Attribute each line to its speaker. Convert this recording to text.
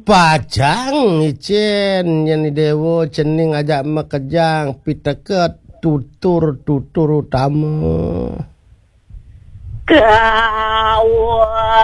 Speaker 1: pajang icin yen dewo cening ajak makejang piteket tutur utama.